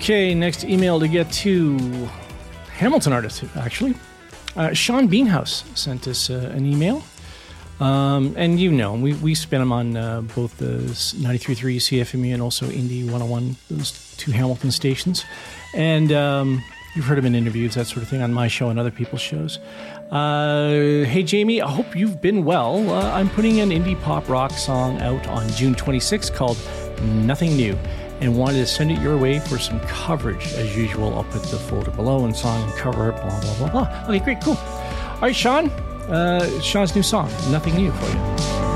Okay, next email to get to. Hamilton artist, actually. Sean Beanhouse sent us an email. And we spin them on both the 93.3 CFME and also Indie 101, those two Hamilton stations. And you've heard him in interviews, that sort of thing, on my show and other people's shows. Hey, Jamie, I hope you've been well. I'm putting an indie pop rock song out on June 26th called Nothing New, and wanted to send it your way for some coverage. As usual, I'll put the folder below and song and cover, blah, blah, blah, blah. Okay, great, cool. All right, Sean. Sean's new song, Nothing New, for you.